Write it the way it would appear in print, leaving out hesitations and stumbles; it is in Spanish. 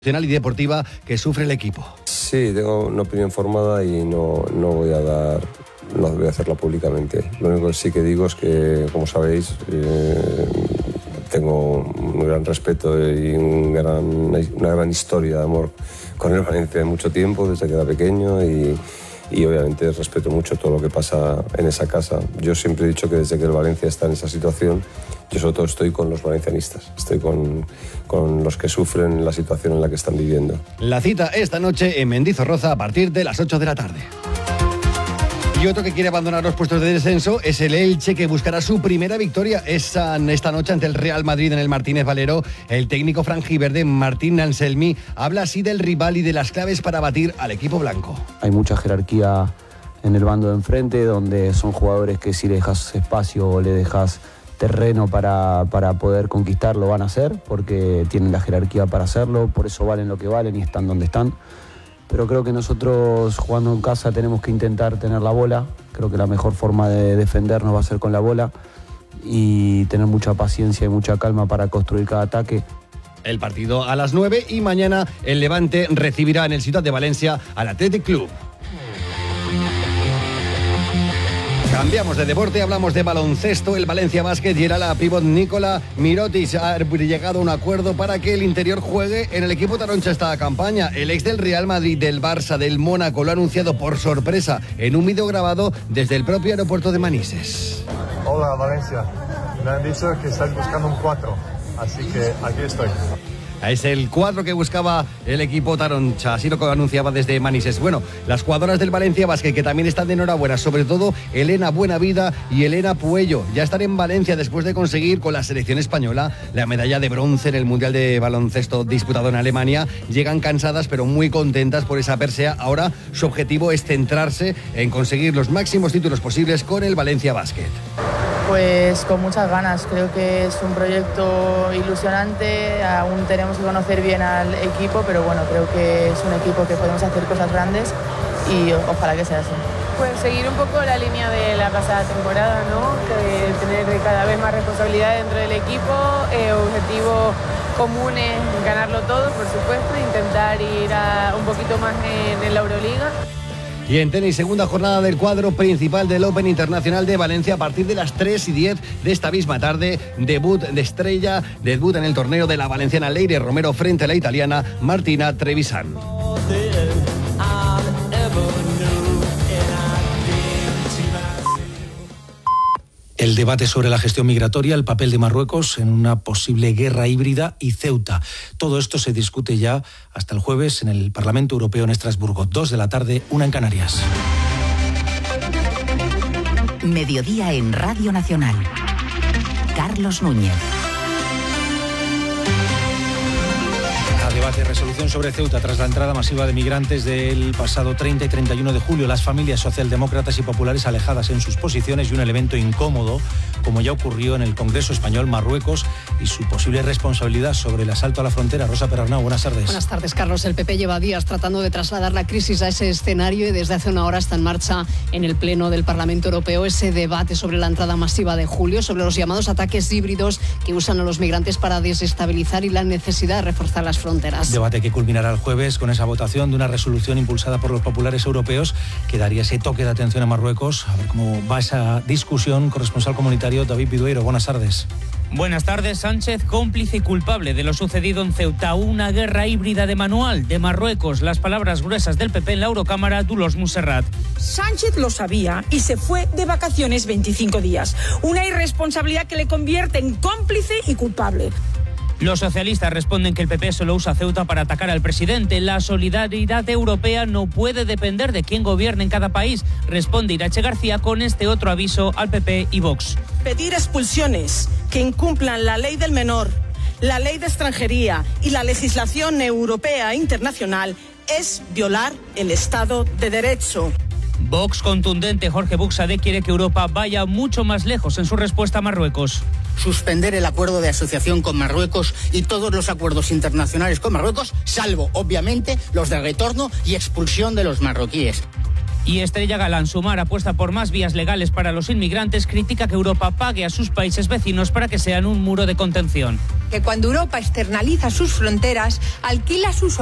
y deportiva que sufre el equipo. Sí, tengo una opinión formada y no voy a hacerla públicamente. Lo único que sí que digo es que, como sabéis, tengo un gran respeto y una gran historia de amor con el Valencia de mucho tiempo, desde que era pequeño, y obviamente respeto mucho todo lo que pasa en esa casa. Yo siempre he dicho que desde que el Valencia está en esa situación, yo sobre todo estoy con los valencianistas, estoy con los que sufren la situación en la que están viviendo. La cita esta noche en Mendizorroza a partir de las 8 de la tarde. Y otro que quiere abandonar los puestos de descenso es el Elche, que buscará su primera victoria esta noche ante el Real Madrid en el Martínez Valero. El técnico franjiverde Martín Anselmi habla así del rival y de las claves para batir al equipo blanco. Hay mucha jerarquía en el bando de enfrente, donde son jugadores que si le dejas espacio o le dejas terreno para poder conquistar, lo van a hacer, porque tienen la jerarquía para hacerlo, por eso valen lo que valen y están donde están. Pero creo que nosotros, jugando en casa, tenemos que intentar tener la bola. Creo que la mejor forma de defendernos va a ser con la bola y tener mucha paciencia y mucha calma para construir cada ataque. El partido a las 9 y mañana el Levante recibirá en el Ciutat de Valencia al Athletic Club. Cambiamos de deporte, hablamos de baloncesto. El Valencia Basket y el ala pívot Nikola Mirotic ha llegado a un acuerdo para que el interior juegue en el equipo taroncha esta campaña. El ex del Real Madrid, del Barça, del Mónaco lo ha anunciado por sorpresa en un vídeo grabado desde el propio aeropuerto de Manises. Hola Valencia, me han dicho que estáis buscando un 4, así que aquí estoy. Es el cuadro que buscaba el equipo taroncha, así lo anunciaba desde Manises. Bueno, las jugadoras del Valencia Basket, que también están de enhorabuena, sobre todo Elena Buenavida y Elena Puello. Ya están en Valencia después de conseguir con la selección española la medalla de bronce en el Mundial de Baloncesto disputado en Alemania. Llegan cansadas pero muy contentas por esa persea. Ahora su objetivo es centrarse en conseguir los máximos títulos posibles con el Valencia Basket. Pues con muchas ganas, creo que es un proyecto ilusionante, aún tenemos que conocer bien al equipo, pero bueno, creo que es un equipo que podemos hacer cosas grandes y ojalá que sea así. Pues seguir un poco la línea de la pasada temporada, ¿no? Tener cada vez más responsabilidad dentro del equipo, objetivos comunes, ganarlo todo, por supuesto, intentar ir un poquito más en la Euroliga. Y en tenis, segunda jornada del cuadro principal del Open Internacional de Valencia a partir de las 3:10 de esta misma tarde. Debut de estrella, debut en el torneo de la valenciana Leire Romero frente a la italiana Martina Trevisan. El debate sobre la gestión migratoria, el papel de Marruecos en una posible guerra híbrida y Ceuta. Todo esto se discute ya hasta el jueves en el Parlamento Europeo en Estrasburgo. 2 de la tarde, 1 en Canarias. Mediodía en Radio Nacional. Carlos Núñez. Debate, resolución sobre Ceuta tras la entrada masiva de migrantes del pasado 30 y 31 de julio. Las familias socialdemócratas y populares alejadas en sus posiciones y un elemento incómodo, como ya ocurrió en el Congreso Español, Marruecos y su posible responsabilidad sobre el asalto a la frontera. Rosa Perarnau, buenas tardes. Buenas tardes, Carlos. El PP lleva días tratando de trasladar la crisis a ese escenario y desde hace una hora está en marcha en el Pleno del Parlamento Europeo ese debate sobre la entrada masiva de julio, sobre los llamados ataques híbridos que usan a los migrantes para desestabilizar y la necesidad de reforzar las fronteras. Debate que culminará el jueves con esa votación de una resolución impulsada por los populares europeos que daría ese toque de atención a Marruecos. A ver cómo va esa discusión. Corresponsal comunitario David Vidueiro, buenas tardes. Buenas tardes. Sánchez, cómplice y culpable de lo sucedido en Ceuta. Una guerra híbrida de manual de Marruecos. Las palabras gruesas del PP en la Eurocámara, Dolors Montserrat. Sánchez lo sabía y se fue de vacaciones 25 días. Una irresponsabilidad que le convierte en cómplice y culpable. Los socialistas responden que el PP solo usa Ceuta para atacar al presidente. La solidaridad europea no puede depender de quién gobierne en cada país, responde Irache García con este otro aviso al PP y Vox. Pedir expulsiones que incumplan la ley del menor, la ley de extranjería y la legislación europea e internacional es violar el Estado de Derecho. Vox contundente. Jorge Buxade quiere que Europa vaya mucho más lejos en su respuesta a Marruecos. Suspender el acuerdo de asociación con Marruecos y todos los acuerdos internacionales con Marruecos, salvo, obviamente, los de retorno y expulsión de los marroquíes. Y Estrella Galán, Sumar apuesta por más vías legales para los inmigrantes, critica que Europa pague a sus países vecinos para que sean un muro de contención. Que cuando Europa externaliza sus fronteras, alquila sus